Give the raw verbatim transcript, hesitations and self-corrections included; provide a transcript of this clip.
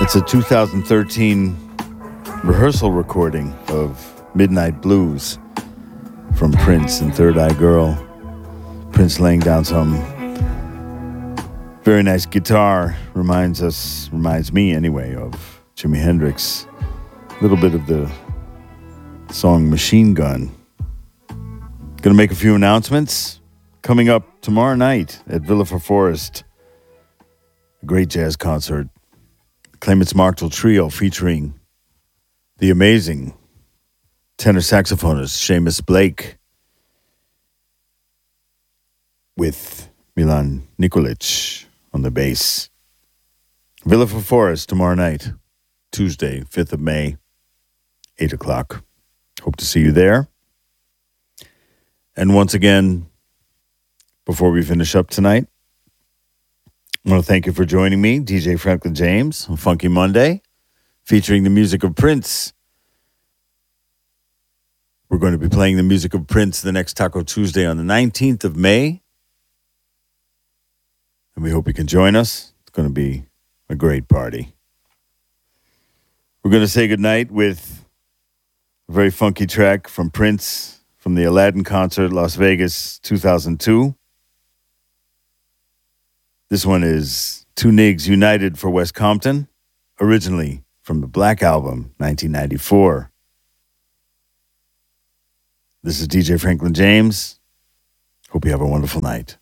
It's a two thousand thirteen rehearsal recording of Midnight Blues from Prince and Third Eye Girl. Prince laying down some very nice guitar. Reminds us, reminds me anyway, of Jimi Hendrix. A little bit of the song Machine Gun. Gonna make a few announcements. Coming up tomorrow night at Villa for Forest, a great jazz concert. Clements Martel Trio featuring the amazing tenor saxophonist Seamus Blake with Milan Nikolic on the bass. Villa for Forest tomorrow night, Tuesday, fifth of May, eight o'clock. Hope to see you there. And once again, before we finish up tonight, I want to thank you for joining me, D J Franklin James, on Funky Monday, featuring the music of Prince. We're going to be playing the music of Prince the next Taco Tuesday on the nineteenth of May. And we hope you can join us. It's going to be a great party. We're going to say goodnight with a very funky track from Prince from the Aladdin concert, Las Vegas, two thousand two. This one is Two Nigs United for West Compton, originally from the Black Album, nineteen ninety-four. This is D J Franklin James. Hope you have a wonderful night.